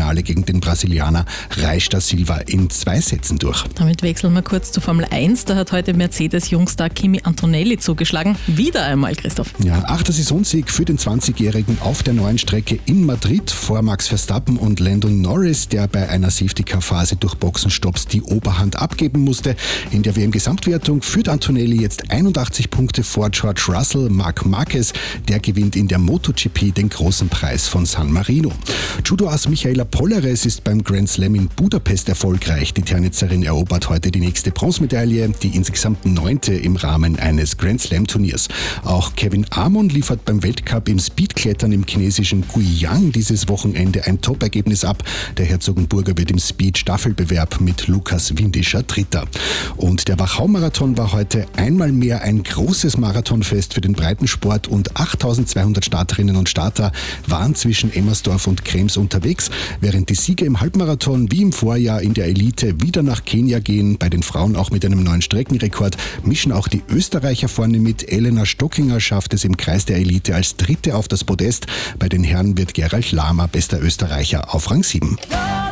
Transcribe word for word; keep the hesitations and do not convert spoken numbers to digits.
Finale gegen den Brasilianer Reis da Silva in zwei Sätzen durch. Damit wechseln wir kurz zu Formel eins. Da hat heute Mercedes-Jungstar Kimi Antonelli zugeschlagen. Wieder einmal, Christoph. Ja, achter Saisonsieg für den zwanzigjährigen auf der neuen Strecke in Madrid vor Max Verstappen und Lando Norris, der bei einer Safety-Car-Phase durch Boxenstopps die Oberhand abgeben musste. In der W M-Gesamtwertung führt Antonelli jetzt einundachtzig Punkte vor George Russell. Marc Marquez, der gewinnt in der MotoGP den großen Preis von San Marino. Judo-Ass Michaela Polleres ist beim Grand Slam in Budapest erfolgreich. Die Ternitzerin erobert heute die nächste Bronzemedaille, die insgesamt neunte im Rahmen eines Grand Slam-Turniers. Auch Kevin Amon liefert beim Weltcup im Speedklettern im chinesischen Guiyang dieses Wochenende ein Top-Ergebnis ab. Der Herzogenburger wird im Speed-Staffelbewerb mit Lukas Windischer Dritter. Und der Wachau-Marathon war heute einmal mehr ein großes Marathonfest für den Breitensport und achttausendzweihundert Starterinnen und Starter waren zwischen Emmersdorf und Krems unterwegs, während die Sieger im Halbmarathon wie im Vorjahr in der Elite wieder nach Kenia gehen. Bei den Frauen auch mit einem neuen Streckenrekord mischen auch die Österreicher vorne mit. Elena Stockinger schafft es im Kreis der Elite als Dritte auf das Podest. Bei den Herren wird Gerald Lahmer bester Österreicher auf Rang sieben.